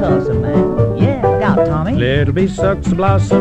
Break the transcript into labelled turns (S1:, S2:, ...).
S1: tussle, man. Yeah, look out, Tommy.
S2: Little bee sucks the blossom